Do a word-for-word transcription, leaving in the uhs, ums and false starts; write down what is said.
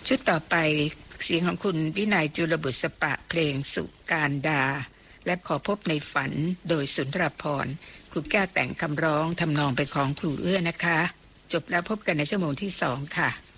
ชุดต่อไปเสียงของคุณวินัยจุลบุษปะเพลงสุการดาและขอพบในฝันโดยสุนทรภรณ์ครูแก้วแต่งคำร้องทำนองเป็นของครูเอื้อนะคะจบแล้วพบกันในชั่วโมงที่สองค่ะ